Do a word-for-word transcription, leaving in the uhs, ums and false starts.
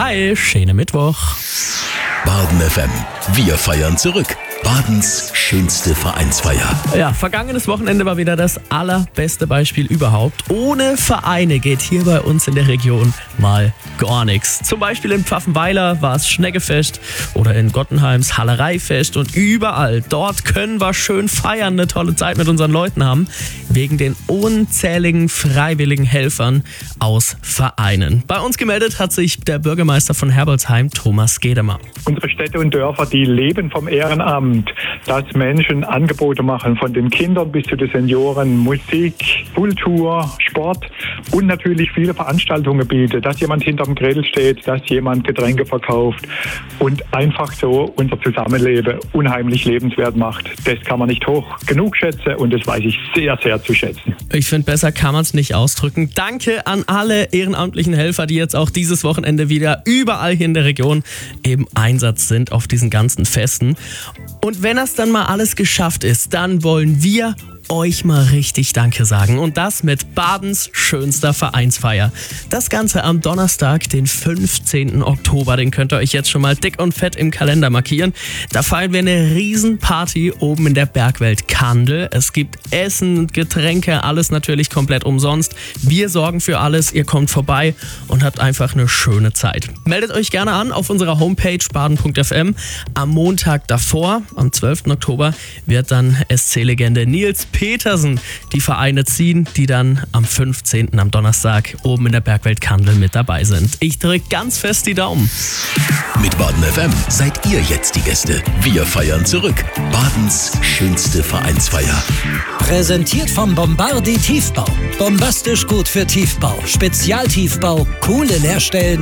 Hi, schönen Mittwoch. Baden F M. Wir feiern zurück. Badens schönste Vereinsfeier. Ja, vergangenes Wochenende war wieder das allerbeste Beispiel überhaupt. Ohne Vereine geht hier bei uns in der Region mal gar nichts. Zum Beispiel in Pfaffenweiler war es Schneggefest oder in Gottenheims Hallereifest und überall dort können wir schön feiern, eine tolle Zeit mit unseren Leuten haben, wegen den unzähligen freiwilligen Helfern aus Vereinen. Bei uns gemeldet hat sich der Bürgermeister von Herbolzheim, Thomas Gedemer. Unsere Städte und Dörfer, die leben vom Ehrenamt, dass Menschen Angebote machen, von den Kindern bis zu den Senioren, Musik, Kultur, Sport und natürlich viele Veranstaltungen bietet, dass jemand hinterm Grill steht, dass jemand Getränke verkauft und einfach so unser Zusammenleben unheimlich lebenswert macht. Das kann man nicht hoch genug schätzen und das weiß ich sehr, sehr zu schätzen. Ich finde, besser kann man es nicht ausdrücken. Danke an alle ehrenamtlichen Helfer, die jetzt auch dieses Wochenende wieder überall hier in der Region im Einsatz sind auf diesen ganzen Festen. Und wenn das dann mal alles geschafft ist, dann wollen wir euch mal richtig Danke sagen. Und das mit Badens schönster Vereinsfeier. Das Ganze am Donnerstag, den fünfzehnten Oktober. Den könnt ihr euch jetzt schon mal dick und fett im Kalender markieren. Da feiern wir eine Riesenparty oben in der Bergwelt Kandel. Es gibt Essen und Getränke, alles natürlich komplett umsonst. Wir sorgen für alles. Ihr kommt vorbei und habt einfach eine schöne Zeit. Meldet euch gerne an auf unserer Homepage baden punkt f m. Am Montag davor, am zwölften Oktober, wird dann S C-Legende Nils Petersen die Vereine ziehen, die dann am fünfzehnten am Donnerstag oben in der Bergwelt Kandel mit dabei sind. Ich drücke ganz fest die Daumen. Mit Baden F M seid ihr jetzt die Gäste. Wir feiern zurück. Badens schönste Vereinsfeier. Präsentiert vom Bombardi Tiefbau. Bombastisch gut für Tiefbau. Spezialtiefbau, coole Leerstellen